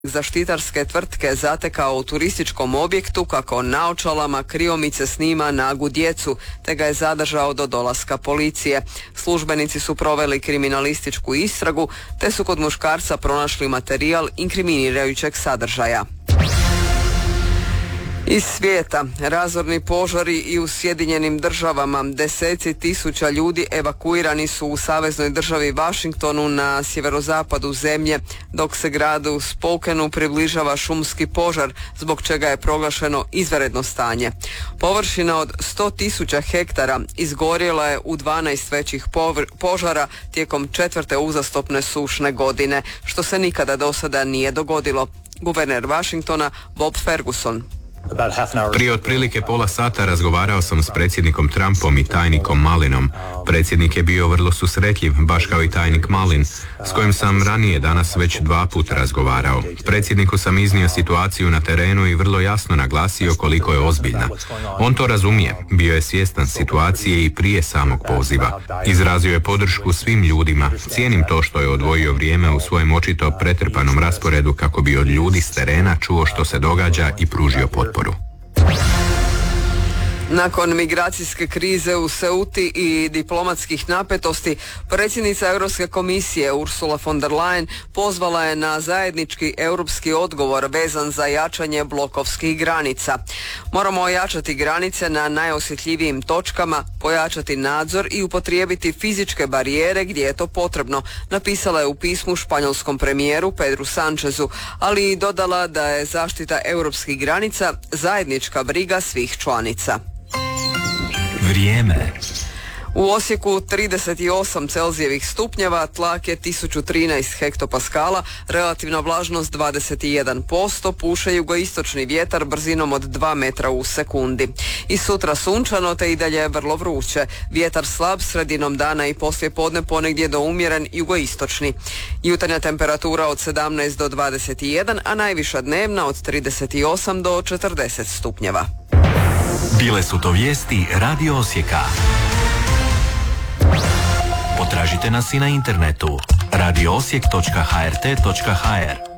zaštitarske tvrtke zatekao u turističkom objektu kako naočalama kriomice snima nagu djecu, te ga je zadržao do dolaska policije. Službenici su proveli kriminalističku istragu, te su kod muškarca pronašli materijal inkriminirajućeg sadržaja. Iz svijeta, razorni požari i u Sjedinjenim državama. Deseci tisuća ljudi evakuirani su u saveznoj državi Washingtonu na sjeverozapadu zemlje, dok se gradu Spokanu približava šumski požar, zbog čega je proglašeno izvanredno stanje. Površina od 100.000 hektara izgorjela je u 12 većih požara tijekom 4. uzastopne sušne godine, što se nikada do sada nije dogodilo. Guverner Washingtona Bob Ferguson. Prije otprilike pola sata razgovarao sam s predsjednikom Trumpom i tajnikom Malinom. Predsjednik je bio vrlo susretljiv, baš kao i tajnik Malin, s kojim sam ranije danas već 2 puta razgovarao. Predsjedniku sam iznio situaciju na terenu i vrlo jasno naglasio koliko je ozbiljna. On to razumije, bio je svjestan situacije i prije samog poziva. Izrazio je podršku svim ljudima. Cijenim to što je odvojio vrijeme u svojem očito pretrpanom rasporedu kako bi od ljudi s terena čuo što se događa i pružio potporu. Nakon migracijske krize u Ceuti i diplomatskih napetosti, predsjednica Europske komisije Ursula von der Leyen pozvala je na zajednički europski odgovor vezan za jačanje blokovskih granica. Moramo ojačati granice na najosjetljivijim točkama, pojačati nadzor i upotrijebiti fizičke barijere gdje je to potrebno, napisala je u pismu španjolskom premijeru Pedru Sanchezu, ali i dodala da je zaštita europskih granica zajednička briga svih članica. Vrijeme. U Osijeku 38 Celzijevih stupnjeva, tlak je 1013 hektopaskala, relativna vlažnost 21%, puše jugoistočni vjetar brzinom od 2 metra u sekundi. I sutra sunčano, te i dalje vrlo vruće. Vjetar slab, sredinom dana i poslijepodne ponegdje do umjeren jugoistočni. Jutarnja temperatura od 17 do 21, a najviša dnevna od 38 do 40 stupnjeva. Bile su to vijesti Radio Osijeka. Potražite nas i na internetu radioosijek.hrt.hr.